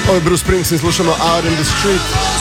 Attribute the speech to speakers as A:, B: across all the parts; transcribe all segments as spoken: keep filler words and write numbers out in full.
A: Ovo je Bruce Springsteen, slušamo Out in the Street.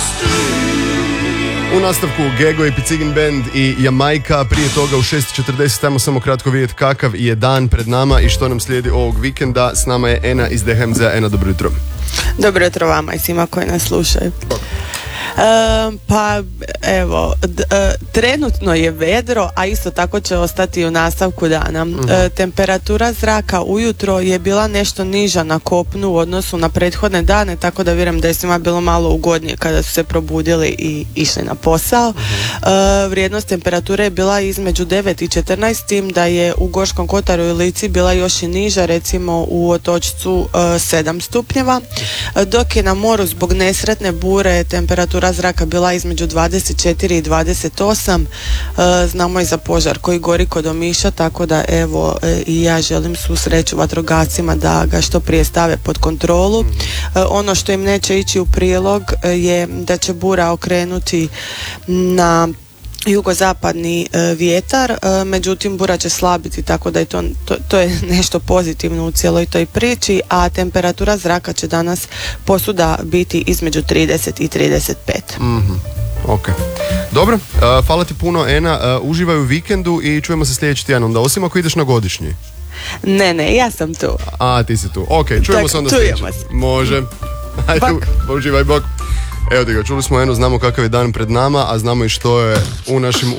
A: U nastavku Gego i Picigin Band i Jamajka. Prije toga u šest i četrdeset ajmo samo kratko vidjeti kakav je dan pred nama i što nam slijedi ovog vikenda. S nama je Ena iz D H M Z. Ena, dobro jutro.
B: Dobro jutro vama i svima koji nas slušaju. E, pa evo d, e, trenutno je vedro, a isto tako će ostati u nastavku dana.
A: uh-huh.
B: e, temperatura zraka ujutro je bila nešto niža na kopnu u odnosu na prethodne dane, tako da vjerujem da je svima bilo malo ugodnije kada su se probudili i išli na posao. uh-huh. e, vrijednost temperature je bila između devet i četrnaest, tim da je u Gorskom Kotaru i Lici bila još i niža, recimo u Otočcu e, sedam stupnjeva, e, dok je na moru zbog nesretne bure temperatura zraka bila između dvadeset četiri i dvadeset osam. E, znamo i za požar koji gori kod Omiša, tako da evo e, i ja želim svu sreću vatrogascima da ga što prije stave pod kontrolu. E, ono što im neće ići u prilog e, je da će bura okrenuti na jugozapadni e, vjetar, e, međutim bura će slabiti, tako da je to, to, to je nešto pozitivno u cijeloj toj priči, a temperatura zraka će danas posuda biti između trideset i trideset pet.
A: Mm-hmm. Ok. Dobro, uh, hvala ti puno, Ena. Uh, uživaj u vikendu i čujemo se sljedeći tjedan. Onda, osim ako ideš na godišnji.
B: Ne, ne, ja sam tu.
A: A, ti si tu. Ok, čujemo
B: tak,
A: se onda
B: čujemo
A: sljedeći.
B: se.
A: Može. Ajde, uživaj, bok. Evo ti ga, čuli smo Enu, znamo kakav je dan pred nama, a znamo i što je u našim